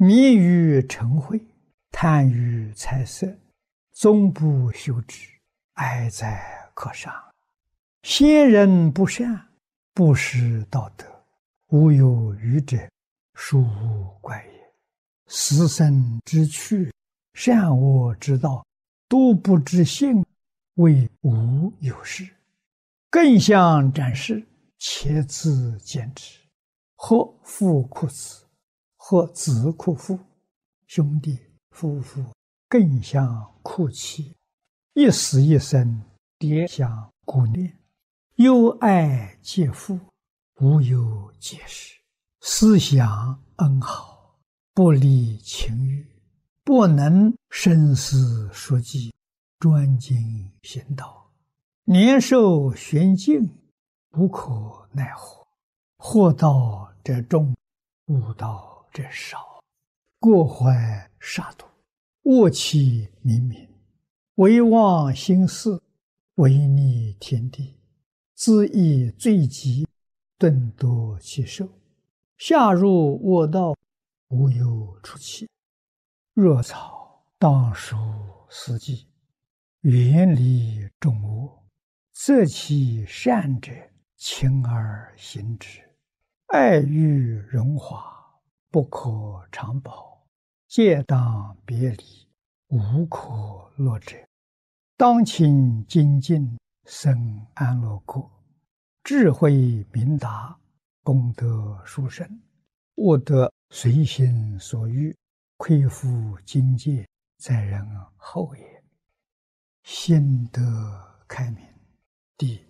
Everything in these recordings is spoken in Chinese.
迷于嗔恚，贪于财色，终不修止，哀哉可伤！先人不善，不识道德，无有余者，殊无怪也。死生之趣，善恶之道，都不知性，谓无有事。更相展示，且自见之。或父哭子，或子哭父，兄弟夫妇更相哭泣，一死一生，迭相顾念，忧爱皆父，无有解释。思想恩好，不离情欲，不能深思熟记，专精行道，年寿玄静，无可奈何。祸道者众，悟道者少。过怀杀戮，恶气冥冥，唯忘心事，违逆天地，自缢罪极，顿夺其寿。下入恶道，无有出期。若草当属四季，远离众恶，择其善者，勤而行之。爱欲荣华，不可长保，戒当别离，无可乐者。当勤精进，生安乐国，智慧明达，功德殊胜，悟得随心所欲，亏负境界，在人后也。心得开明。第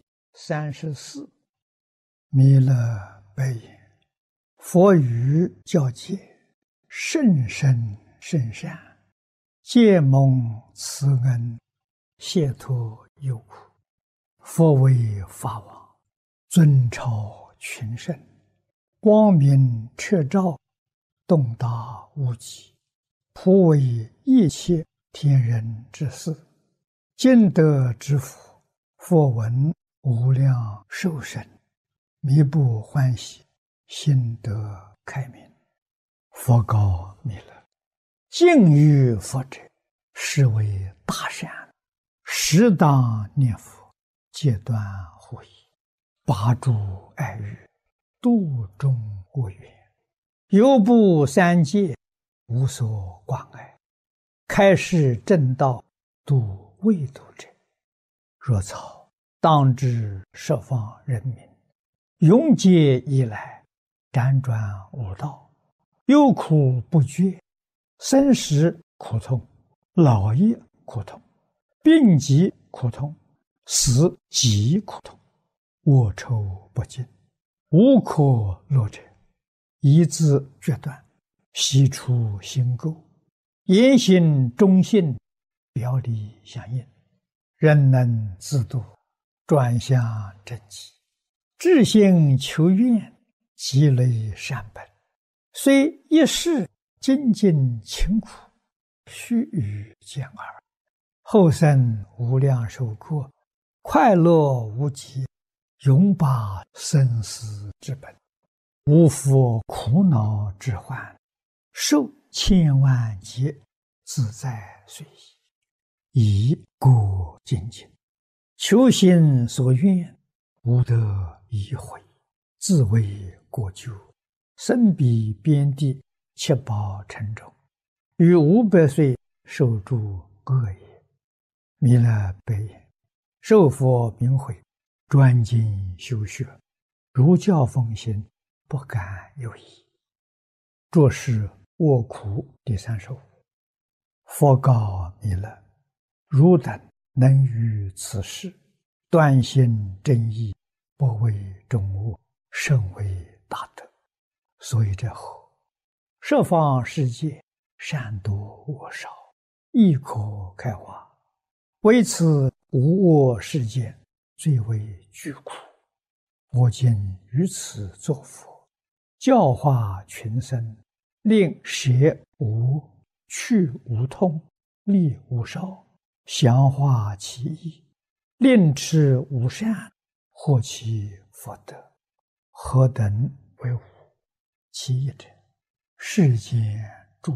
34。弥勒白言：佛语教戒，甚深甚善，皆蒙慈恩，解脱忧苦。佛为法王，尊超群圣，光明彻照，洞达无极，普为一切天人之事。今得之福，佛闻无量寿生，弥不欢喜，心得开明。佛告弥勒：敬于佛者，是为大善，适当念佛，戒断护疑，拔诸爱欲，度众恶缘，犹不三界，无所挂碍，开示正道，度未度者。若草当知十方人民，永劫以来，辗转无道，忧苦不绝，生死苦痛，老业苦痛，病疾苦痛，死极苦痛，恶臭不尽，无可乐者。一字决断，悉除心垢，言行忠信，表里相应，人能自度，转向正极，至心求愿，积累善本，虽一世精进勤苦，须臾见耳，后生无量寿过，快乐无极，永拔生死之本，无复苦恼之患，受千万劫，自在随意，以故精进，求心所愿，无得已悔，自为过咎，身彼边地，七宝城中，于500岁受诸恶也。弥勒白言：受佛明慧，专精修学，如教奉行，不敢有疑。着是卧苦第35。佛告弥勒：汝等能于此事，断心正义，不为众恶，甚为大德。所以这后，十方世界，善多恶少，亦可开化。为此无恶世界，最为巨苦。我今于此作佛，教化群生，令舍无、去无痛，利无少，详化其意，令持无善，获其福德。何等为无？其一者，世间